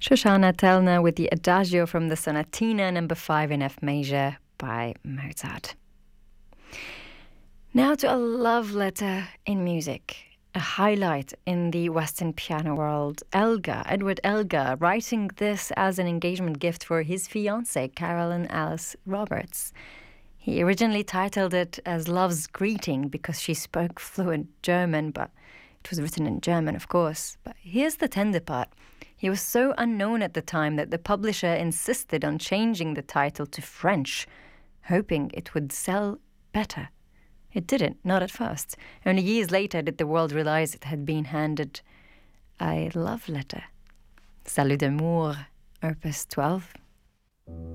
Shoshana Telner with the Adagio from the Sonatina No. 5 in F major by Mozart. Now to a love letter in music, a highlight in the Western piano world. Edward Elgar, writing this as an engagement gift for his fiancée, Carolyn Alice Roberts. He originally titled it as Love's Greeting because she spoke fluent German, but it was written in German, of course. But here's the tender part. He was so unknown at the time that the publisher insisted on changing the title to French, hoping it would sell better. It didn't, not at first. Only years later did the world realize it had been handed a love letter. Salut d'amour, Opus 12.